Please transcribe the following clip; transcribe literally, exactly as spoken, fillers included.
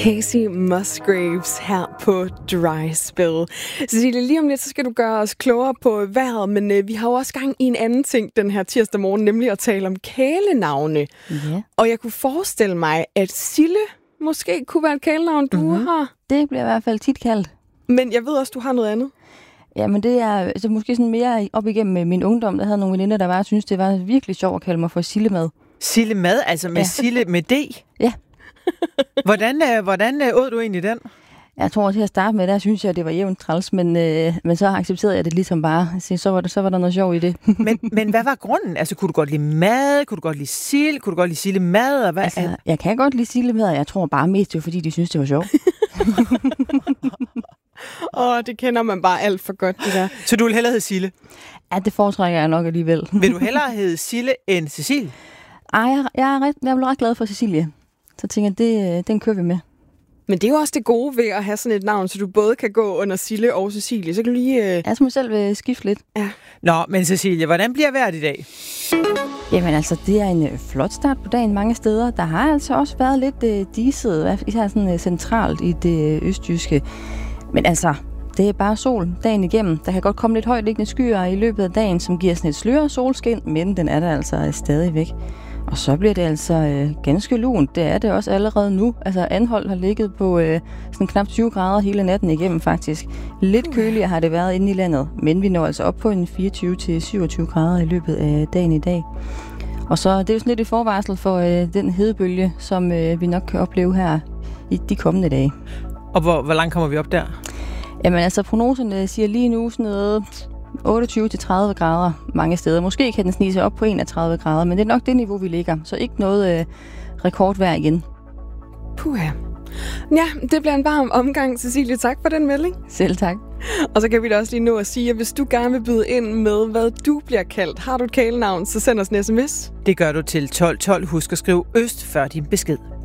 Casey Musgraves her på Dry Spell. Cecilie, lige om lidt, så skal du gøre os klogere på vejret, men øh, vi har jo også gang i en anden ting den her tirsdag morgen, nemlig at tale om kælenavne. Ja. Og jeg kunne forestille mig, at Sille måske kunne være et kælenavn, du mm-hmm. har. Det bliver i hvert fald tit kaldt. Men jeg ved også, du har noget andet. Ja, men det er altså, måske sådan mere op igennem min ungdom. Der havde nogle veninder, der var synes det var virkelig sjovt at kalde mig for Sillemad. Sillemad, altså med ja. Sille med D? Ja. Hvordan, øh, hvordan øh, åd du egentlig den? Jeg tror til at starte med, der synes jeg, det var jævnt træls, men, øh, men så accepterede jeg det ligesom bare. Så, så, var der, så var der noget sjov i det. men, men hvad var grunden? Altså, kunne du godt lide mad? Kunne du godt lide sild? Kunne du godt lide sillemad? Og hvad? Altså, jeg kan godt lide sillemad, og jeg tror bare mest, det var, fordi de synes, det var sjovt. Åh, oh, det kender man bare alt for godt, det der. Så du vil hellere hedde Sille? Ja, det foretrækker jeg nok alligevel. Vil du hellere hedde Sille end Cecilie? Ej, jeg, jeg, er ret, jeg er ret glad for Cecilie. Så tænker jeg, det, den kører vi med. Men det er jo også det gode ved at have sådan et navn, så du både kan gå under Sille og Cecilie. Så kan du lige... Øh... Jeg må selv vil skifte lidt. Ja. Nå, men Cecilie, hvordan bliver vejret i dag? Jamen altså, det er en flot start på dagen mange steder. Der har altså også været lidt øh, diset, især sådan øh, centralt i det øh, østjyske. Men altså, det er bare sol dagen igennem. Der kan godt komme lidt højtliggende skyer i løbet af dagen, som giver sådan et sløret solskin, men den er der altså stadigvæk. Og så bliver det altså øh, ganske lunt. Det er det også allerede nu. Altså Anholt har ligget på øh, sådan knap tyve grader hele natten igennem faktisk. Lidt køligere har det været inde i landet, men vi når altså op på en fireogtyve til syvogtyve grader i løbet af dagen i dag. Og så det er jo sådan lidt et forvarsel for øh, den hedebølge, som øh, vi nok kan opleve her i de kommende dage. Og hvor, hvor langt kommer vi op der? Jamen altså, prognoserne siger lige nu sådan noget otteogtyve til tredive grader mange steder. Måske kan den snige sig op på enogtredive grader, men det er nok det niveau, vi ligger. Så ikke noget øh, rekordvejr igen. Puha. Ja, det bliver en varm omgang, Cecilie. Tak for den melding. Selv tak. Og så kan vi da også lige nå at sige, at hvis du gerne vil byde ind med, hvad du bliver kaldt, har du et kælenavn, så send os en sms. Det gør du til tolv tolv. Husk at skrive øst før din besked.